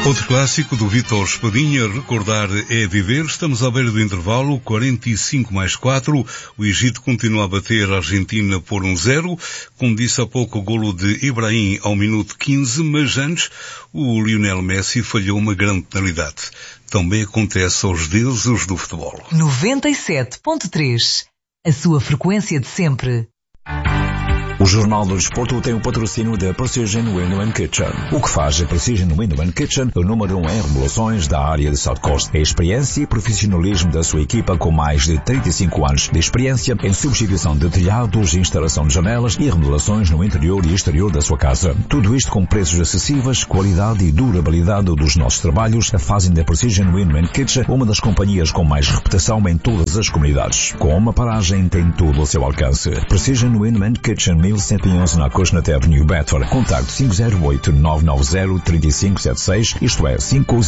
Outro clássico do Vítor Espadinha, Recordar é Viver. Estamos à beira do intervalo, 45+4. O Egito continua a bater a Argentina por 1-0. Como disse há pouco, o golo de Ibrahim ao minuto 15, mas antes o Lionel Messi falhou uma grande penalidade. Também acontece aos deuses do futebol. 97.3, a sua frequência de sempre. O Jornal do Desporto tem o patrocínio da Precision Window & Kitchen. O que faz a Precision Window & Kitchen o número 1 em remodelações da área de South Coast. A experiência e profissionalismo da sua equipa com mais de 35 anos de experiência em substituição de telhados, instalação de janelas e remodelações no interior e exterior da sua casa. Tudo isto com preços acessíveis, qualidade e durabilidade dos nossos trabalhos fazem da Precision Window & Kitchen uma das companhias com mais reputação em todas as comunidades. Com uma paragem tem tudo ao seu alcance. Precision Window & Kitchen 1111 na Cosnet Avenue, Bedford. Contacto 508-990-3576, isto é,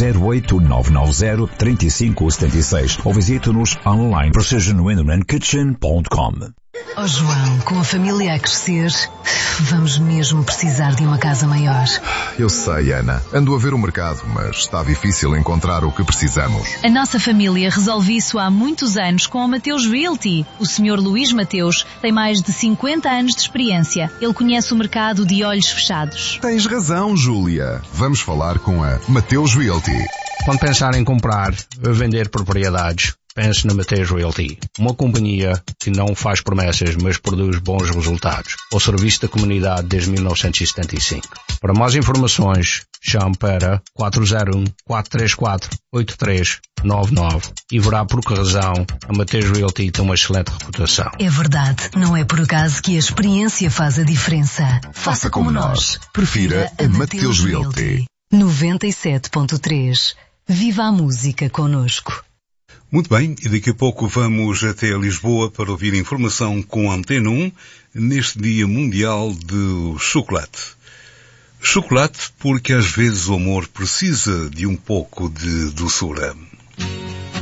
508-990-3576. Ou visite-nos online, precisionwindowandkitchen.com. Oh João, com a família a crescer, vamos mesmo precisar de uma casa maior. Eu sei, Ana. Ando a ver o mercado, mas está difícil encontrar o que precisamos. A nossa família resolve isso há muitos anos com a Mateus Realty. O Sr. Luís Mateus tem mais de 50 anos de experiência. Ele conhece o mercado de olhos fechados. Tens razão, Júlia. Vamos falar com a Mateus Realty. Quando pensar em comprar ou vender propriedades, pense na Mateus Realty, uma companhia que não faz promessas, mas produz bons resultados. O serviço da comunidade desde 1975. Para mais informações, chame para 401-434-8399 e verá por que razão a Mateus Realty tem uma excelente reputação. É verdade, não é por acaso que a experiência faz a diferença. Faça como nós. Prefira a Mateus Realty. 97.3. Viva a música connosco. Muito bem, e daqui a pouco vamos até Lisboa para ouvir informação com a Antena 1 neste Dia Mundial do Chocolate. Chocolate porque às vezes o amor precisa de um pouco de doçura.